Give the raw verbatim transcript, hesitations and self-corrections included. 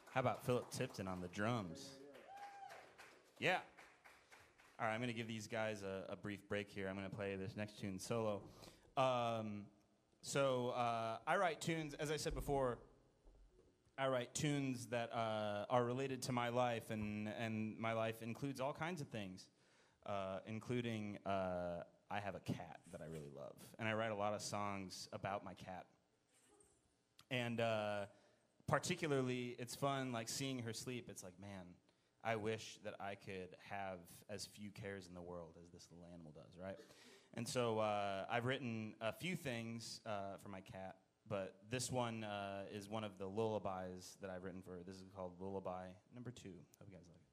How about Philip Tipton on the drums? Yeah. All right, I'm going to give these guys a, a brief break here. I'm going to play this next tune solo. Um, so uh, I write tunes, as I said before, I write tunes that uh, are related to my life, and, and my life includes all kinds of things, uh, including uh, I have a cat that I really love, and I write a lot of songs about my cat. And uh, particularly, it's fun, like, seeing her sleep. It's like, man, I wish that I could have as few cares in the world as this little animal does, right? And so uh, I've written a few things uh, for my cat, but this one uh, is one of the lullabies that I've written for her. This is called Lullaby Number Two. Hope you guys like it.